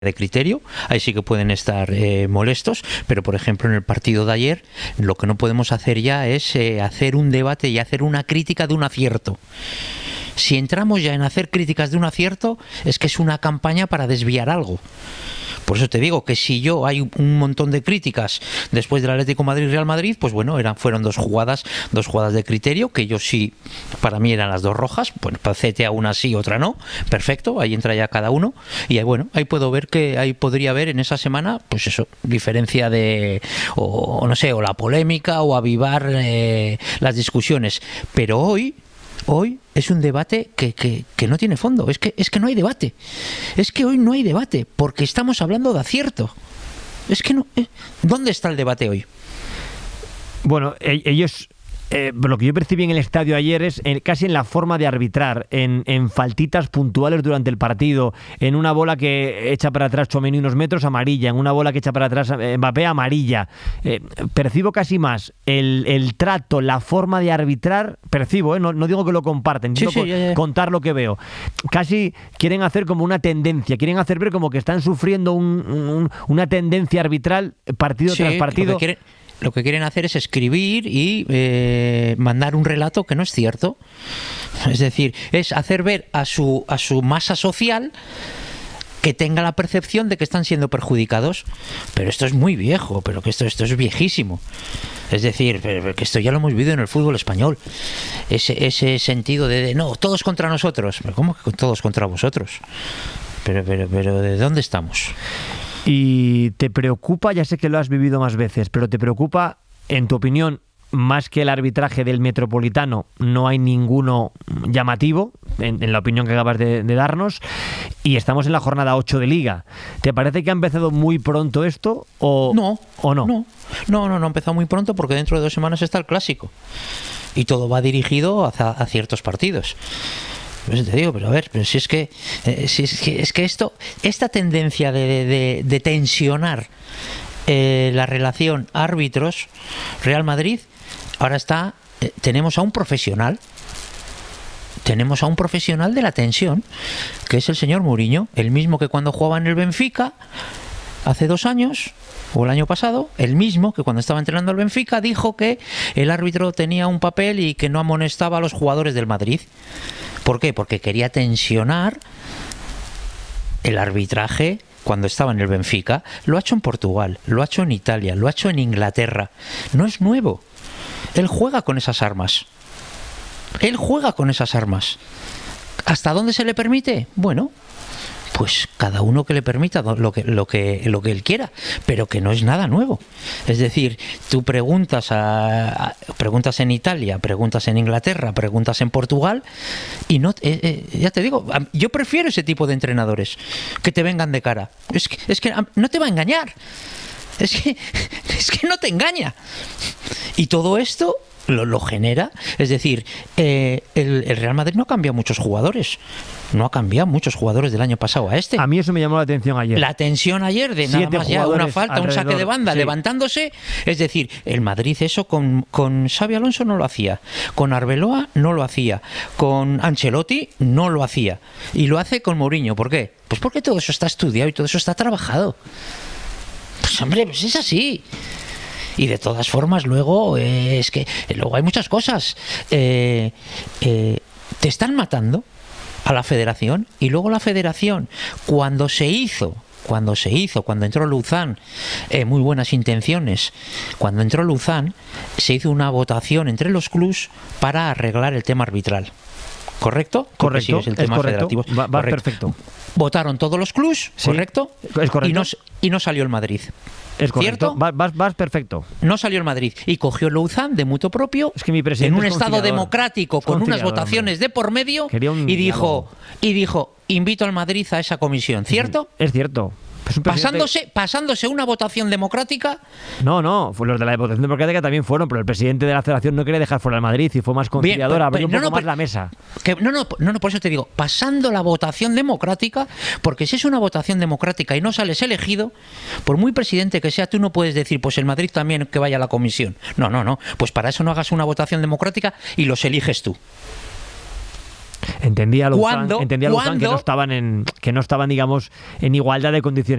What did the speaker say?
de criterio, ahí sí que pueden estar molestos, pero por ejemplo en el partido de ayer lo que no podemos hacer ya es hacer un debate y hacer una crítica de un acierto. Si entramos ya en hacer críticas de un acierto, es que es una campaña para desviar algo. Por eso te digo que si hay un montón de críticas después del Atlético Madrid-Real Madrid, pues bueno, fueron dos jugadas de criterio, que yo sí, para mí eran las dos rojas, pues Pacete a una sí, otra no, perfecto, ahí entra ya cada uno, y ahí puedo ver que ahí podría haber en esa semana, pues eso, diferencia o no sé, o la polémica, o avivar las discusiones, pero hoy es un debate que no tiene fondo. Es que no hay debate. Es que hoy no hay debate, porque estamos hablando de acierto. Es que no. ¿Dónde está el debate hoy? Bueno, ellos... lo que yo percibí en el estadio ayer es casi en la forma de arbitrar, en faltitas puntuales durante el partido, en una bola que echa para atrás Tchouaméni unos metros, amarilla, en una bola que echa para atrás Mbappé, amarilla. Percibo casi más el trato, la forma de arbitrar, percibo, no digo que lo comparten, digo contar lo que veo. Casi quieren hacer como una tendencia, quieren hacer ver como que están sufriendo una tendencia arbitral partido tras partido. Lo que quieren hacer es escribir y mandar un relato que no es cierto. Es decir, es hacer ver a su masa social que tenga la percepción de que están siendo perjudicados. Pero esto es muy viejo, pero que esto es viejísimo. Es decir, que esto ya lo hemos vivido en el fútbol español. Ese sentido de no, todos contra nosotros. ¿Pero cómo que todos contra vosotros? Pero ¿de dónde estamos? ¿Y te preocupa, ya sé que lo has vivido más veces, pero te preocupa, en tu opinión, más que el arbitraje del Metropolitano, no hay ninguno llamativo, en la opinión que acabas de darnos, y estamos en la jornada 8 de Liga? ¿Te parece que ha empezado muy pronto esto o no? No ha empezado muy pronto, porque dentro de 2 semanas está el Clásico y todo va dirigido a ciertos partidos. Pues te digo, pero a ver, pero si es que esta tendencia de tensionar la relación árbitros Real Madrid, ahora tenemos a un profesional de la tensión, que es el señor Mourinho, el mismo que cuando jugaba en el Benfica hace 2 años o el año pasado, el mismo que cuando estaba entrenando al Benfica dijo que el árbitro tenía un papel y que no amonestaba a los jugadores del Madrid. ¿Por qué? Porque quería tensionar el arbitraje cuando estaba en el Benfica. Lo ha hecho en Portugal, lo ha hecho en Italia, lo ha hecho en Inglaterra. No es nuevo. Él juega con esas armas. ¿Hasta dónde se le permite? Bueno, pues cada uno que le permita lo que él quiera, pero que no es nada nuevo. Es decir, tú preguntas en Italia, preguntas en Inglaterra, preguntas en Portugal y no, ya te digo, yo prefiero ese tipo de entrenadores que te vengan de cara. Es que no te va a engañar. Es que no te engaña. Y todo esto lo genera, es decir, el Real Madrid no ha cambiado muchos jugadores. No ha cambiado muchos jugadores del año pasado a este. A mí eso me llamó la atención ayer. La tensión ayer de nada más ya una falta, alrededor, un saque de banda, levantándose. Es decir, el Madrid eso con Xabi Alonso no lo hacía. Con Arbeloa no lo hacía. Con Ancelotti no lo hacía. Y lo hace con Mourinho. ¿Por qué? Pues porque todo eso está estudiado y todo eso está trabajado. Pues hombre, pues es así. Y de todas formas luego es que luego hay muchas cosas. Te están matando a la federación, y luego la federación cuando entró Luzán, muy buenas intenciones, cuando entró Luzán se hizo una votación entre los clubs para arreglar el tema arbitral. ¿Correcto? Correcto, es el tema federativo. Va perfecto. Votaron todos los clubs, sí, ¿correcto? Es correcto. Y no salió el Madrid. Es correcto. ¿Cierto? Vas perfecto. No salió el Madrid. Y cogió Luzán de mutuo propio, es que mi presidente en un estado democrático, con unas votaciones de por medio, y dijo, invito al Madrid a esa comisión. ¿Cierto? Es cierto. Pasándose una votación democrática. No, los de la votación democrática también fueron, pero el presidente de la federación no quería dejar fuera al Madrid y fue más conciliador, abrió un poco más la mesa. Por eso te digo, pasando la votación democrática, porque si es una votación democrática y no sales elegido, por muy presidente que sea, tú no puedes decir, pues el Madrid también que vaya a la comisión. No, pues para eso no hagas una votación democrática y los eliges tú. Entendía Luzán ¿Cuándo? que no estaban, digamos, en igualdad de condiciones.